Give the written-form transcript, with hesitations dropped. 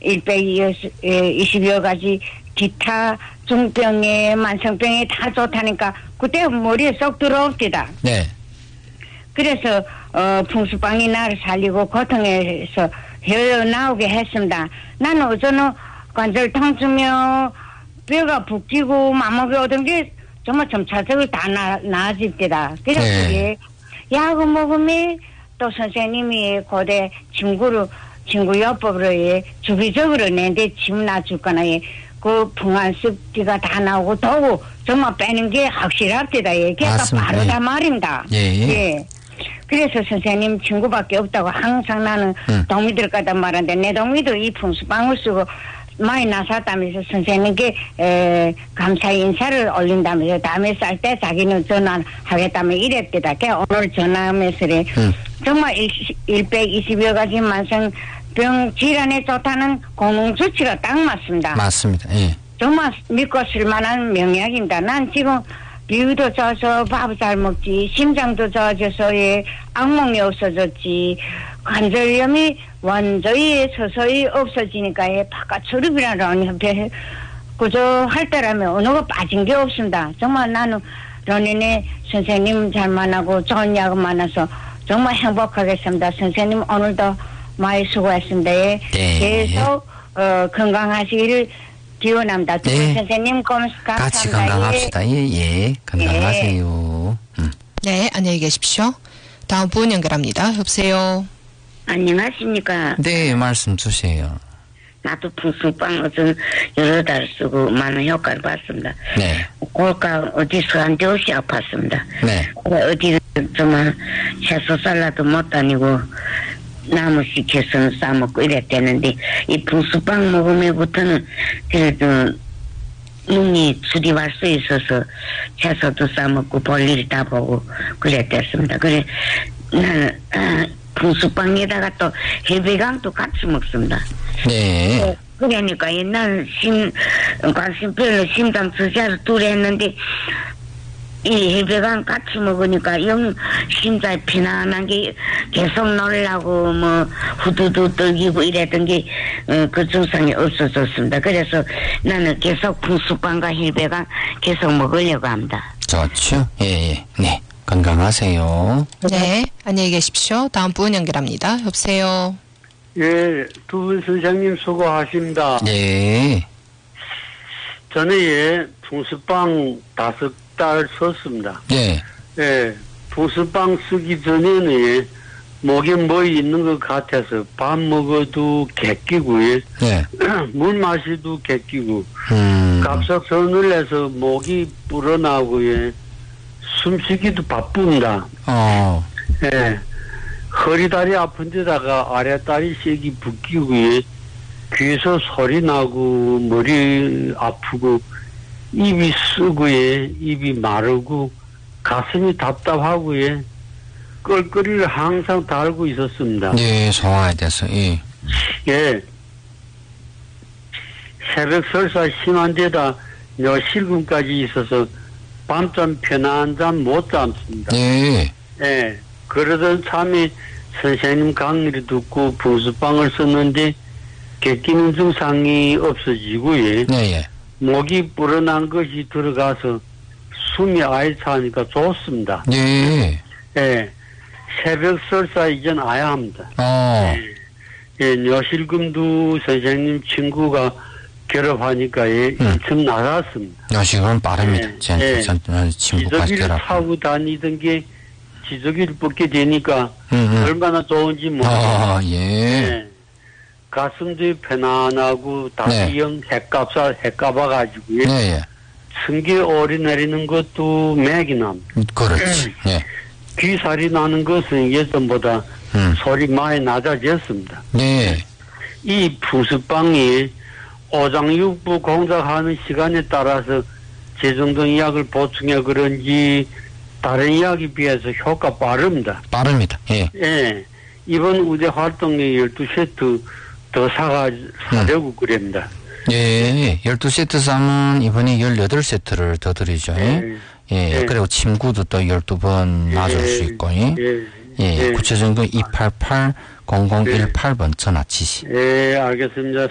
20여 가지 기타 중병에 만성병에 다 좋다니까 그때 머리에 쏙 들어옵니다. 네. 그래서 풍수빵이 나를 살리고 고통에서 헤어나오게 했습니다. 나는 어쩌는 관절 통증며 뼈가 붓기고 마목이 오던 게 정말 점차적으로 다 나아집니다. 그래서 그게 약을 먹으면 또 선생님이 고대 친구요법으로 주기적으로 내한테 침 놔줄거나 그 풍한습기가 다 나오고 도구 정말 빼는 게 확실합니다. 걔가 바로다 말입니다. 예. 그래서 선생님 친구밖에 없다고 항상 나는 동미들 가다 말하는데 내 동미도 이 풍수빵을 쓰고 많이 나섰다면서 선생님께 감사 인사를 올린다면서 다음에 쌀 때 자기는 전화하겠다며 이랬대다. 오늘 전화하면서 정말 120여 가지 만성병 질환에 좋다는 공공수치가 딱 맞습니다. 맞습니다. 예. 정말 믿고 쓸만한 명약입니다. 난 지금 비위도 좋아서 밥을 잘 먹지, 심장도 좋아져서 악몽이 없어졌지, 관절염이 완전히 서서히 없어지니까 바깥처럼이라는 협회 그저 할 때라면 언어가 빠진 게 없습니다. 정말 나는 런인의 선생님 잘 만나고 좋은 약을 만나서 정말 행복하겠습니다. 선생님 오늘도 많이 수고했습니다. 계속 건강하시기를 기원합니다. 네. 선생님 감사합니다. 같이 건강합시다. 예. 건강하세요. 네, 안녕히 계십시오. 다음 분 연결합니다. 여보세요. 안녕하십니까. 네, 말씀 주세요. 나도 풍수빵 여러 달 쓰고 많은 효과를 봤습니다. 네. 골가 어디서 한 데 없이 아팠습니다. 네. 어디 정말 채소 쌀라도 못 다니고 나무 시켜서 싸먹고 이랬대는데 이 풍수빵 먹으면부터는 그래도 눈이 수리할 수 있어서 채소도 싸먹고 볼일 다 보고 그랬댔습니다. 그래 나는 풍수빵에다가 또 해배강도 같이 먹습니다. 네. 그러니까 옛날 관심별로 심장 투자를 둘이 했는데 이 해배강 같이 먹으니까 심장이 편안한 게 계속 놀라고 후두두 떨기고 이랬던 게 그 증상이 없어졌습니다. 그래서 나는 계속 풍수빵과 해배강 계속 먹으려고 합니다. 좋죠. 예. 네. 건강하세요. 네. 안녕히 계십시오. 다음 분 연결합니다. 여보세요. 예, 두 분 선생님 수고하십니다. 네. 저는 풍수빵 5달 썼습니다. 네. 예, 풍수빵 쓰기 전에는 목에 뭐 있는 것 같아서 밥 먹어도 객기고요. 네. 물 마시도 객기고 갑작선을 해서 목이 불어나고요. 숨쉬기도 바쁩니다. 예, 허리다리 아픈 데다가 아랫다리 색이 붓기고요. 귀에서 소리 나고 머리 아프고 입이 쓰고요. 입이 마르고 가슴이 답답하고요. 껄끄리를 항상 달고 있었습니다. 네, 소화에 대해서, 예. 예. 새벽 설사 심한 데다 묘실금까지 있어서 밤잠 편한 잠 못 잠습니다. 네. 예. 그러던 참에 선생님 강의를 듣고 풍수빵을 썼는데 객기는 증상이 없어지고요. 네. 목이 불어난 것이 들어가서 숨이 아예 차니까 좋습니다. 네. 예. 새벽 설사 이전 아야 합니다. 예. 묘실금도 선생님 친구가 결합하니까 인천 나갔습니다. 요식은 빠릅니다. 친구까지 지저귀를 결합. 타고 다니던 게 지저귀를 벗게 되니까 얼마나 좋은지 모르겠어요. 예. 가슴도 편안하고 다리형 해까봐가지고요. 네. 승기 오리 내리는 것도 맥이 납니다. 그렇지. 네. 귀살이 나는 것은 예전보다 소리 많이 낮아졌습니다. 네. 이 풍수빵이 오장육부 공작하는 시간에 따라서 재정돈 약을 보충해 그런지 다른 약에 비해서 효과 빠릅니다. 빠릅니다. 예. 예. 이번 우대 활동에 12세트 더 사려고 그럽니다. 예. 12세트 사면 이번에 18세트를 더 드리죠. 예. 그리고 침구도 또 12번 놔줄 수 있고. 구체적인 288-0018번 전화 치시. 예, 알겠습니다.